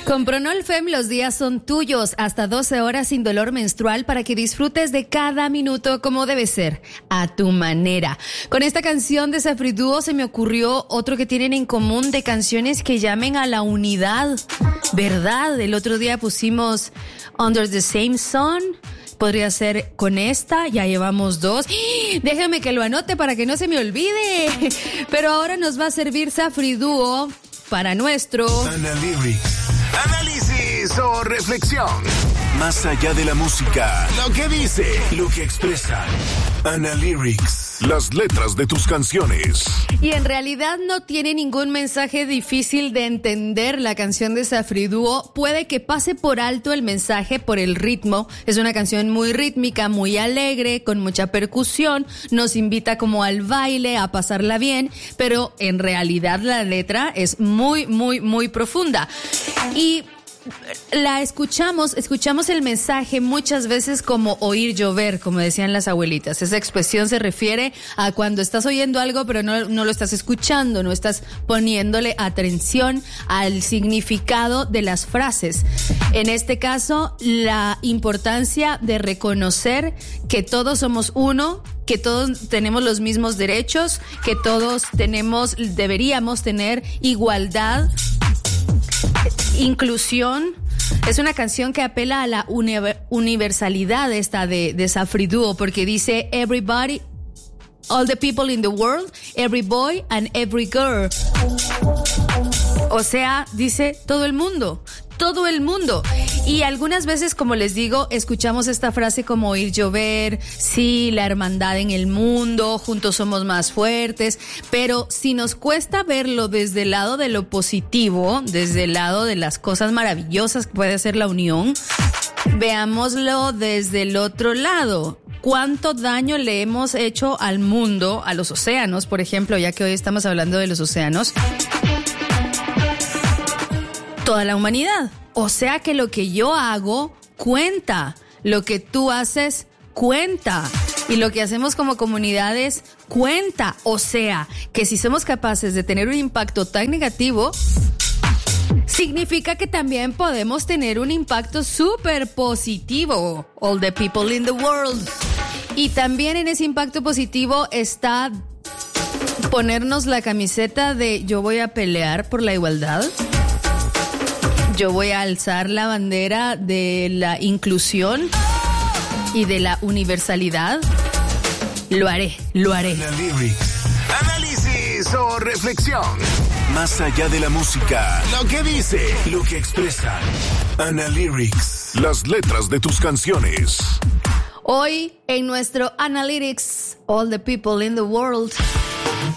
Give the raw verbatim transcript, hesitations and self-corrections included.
Con Pronolfem los días son tuyos, hasta doce horas sin dolor menstrual para que disfrutes de cada minuto como debe ser, a tu manera. Con esta canción de Safriduo se me ocurrió otro que tienen en común de canciones que llamen a la unidad, ¿verdad? El otro día pusimos Under the Same Sun. Podría ser con esta, ya llevamos dos. Déjame que lo anote para que no se me olvide. Pero ahora nos va a servir Safriduo para nuestro Analyrics. Análisis o reflexión. Más allá de la música, lo que dice, lo que expresa. Analyrics, las letras de tus canciones. Y en realidad no tiene ningún mensaje difícil de entender la canción de Safriduo. Puede que pase por alto el mensaje por el ritmo. Es una canción muy rítmica, muy alegre, con mucha percusión. Nos invita como al baile, a pasarla bien. Pero en realidad la letra es muy, muy, muy profunda. Y la escuchamos, escuchamos el mensaje muchas veces como oír llover, como decían las abuelitas. Esa expresión se refiere a cuando estás oyendo algo pero no, no lo estás escuchando, no estás poniéndole atención al significado de las frases. En este caso, la importancia de reconocer que todos somos uno, que todos tenemos los mismos derechos, que todos tenemos, deberíamos tener igualdad, inclusión. Es una canción que apela a la univer- universalidad esta de, de Safriduo, porque dice everybody, all the people in the world, every boy and every girl. O sea, dice todo el mundo, todo el mundo. Y algunas veces, como les digo, escuchamos esta frase como oír llover, sí, la hermandad en el mundo, juntos somos más fuertes, pero si nos cuesta verlo desde el lado de lo positivo, desde el lado de las cosas maravillosas que puede hacer la unión, veámoslo desde el otro lado. ¿Cuánto daño le hemos hecho al mundo, a los océanos, por ejemplo, ya que hoy estamos hablando de los océanos? Toda la humanidad. O sea que lo que yo hago cuenta, lo que tú haces cuenta y lo que hacemos como comunidades cuenta. O sea que si somos capaces de tener un impacto tan negativo, significa que también podemos tener un impacto súper positivo. All the people in the world. Y también en ese impacto positivo está ponernos la camiseta de yo voy a pelear por la igualdad. Yo voy a alzar la bandera de la inclusión y de la universalidad. Lo haré, lo haré. Analyrics. Análisis o reflexión. Más allá de la música, lo que dice, lo que expresa. Analyrics, las letras de tus canciones. Hoy en nuestro Analytics, all the people in the world.